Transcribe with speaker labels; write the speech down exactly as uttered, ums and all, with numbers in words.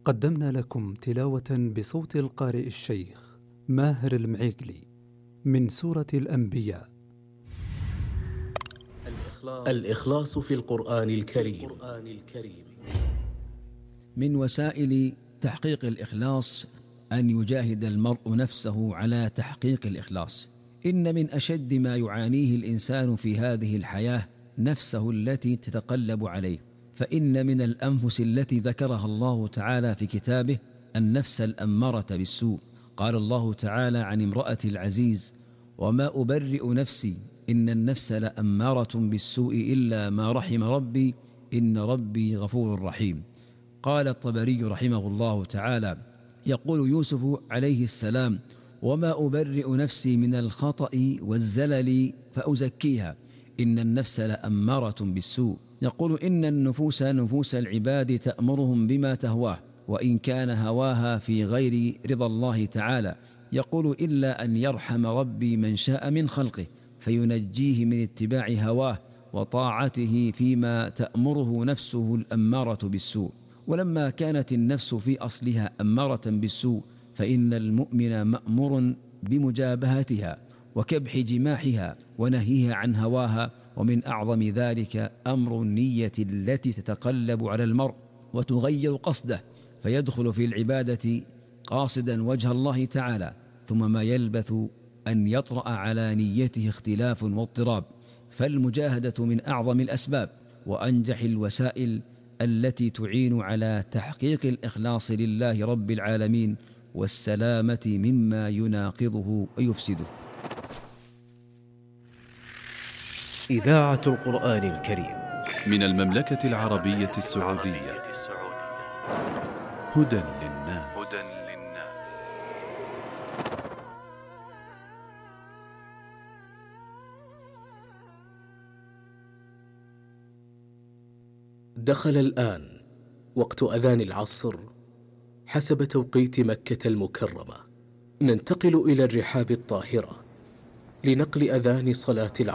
Speaker 1: قدمنا لكم تلاوة بصوت القارئ الشيخ ماهر المعيقلي من سورة الأنبياء.
Speaker 2: الإخلاص في القرآن الكريم.
Speaker 3: من وسائل تحقيق الإخلاص أن يجاهد المرء نفسه على تحقيق الإخلاص. إن من أشد ما يعانيه الإنسان في هذه الحياة نفسه التي تتقلب عليه، فإن من الأنفس التي ذكرها الله تعالى في كتابه النفس الأمارة بالسوء. قال الله تعالى عن امرأة العزيز: وما أبرئ نفسي إن النفس لأمارة بالسوء إلا ما رحم ربي إن ربي غفور رحيم. قال الطبري رحمه الله تعالى يقول يوسف عليه السلام: وما أبرئ نفسي من الخطأ والزلل فأزكيها إن النفس لأمارة بالسوء. يقول إن النفوس نفوس العباد تأمرهم بما تهواه وإن كان هواها في غير رضا الله تعالى. يقول إلا أن يرحم ربي من شاء من خلقه فينجيه من اتباع هواه وطاعته فيما تأمره نفسه الأمارة بالسوء. ولما كانت النفس في أصلها أمارة بالسوء فإن المؤمن مأمور بمجابهتها وكبح جماحها ونهيها عن هواها. ومن أعظم ذلك أمر النية التي تتقلب على المرء وتغير قصده فيدخل في العبادة قاصدا وجه الله تعالى، ثم ما يلبث أن يطرأ على نيته اختلاف واضطراب. فالمجاهدة من أعظم الأسباب وأنجح الوسائل التي تعين على تحقيق الإخلاص لله رب العالمين والسلامة مما يناقضه ويفسده.
Speaker 2: إذاعة القرآن الكريم
Speaker 4: من المملكة العربية السعودية. هدى للناس.
Speaker 2: دخل الآن وقت أذان العصر حسب توقيت مكة المكرمة. ننتقل إلى الرحاب الطاهرة لنقل أذان صلاة العصر.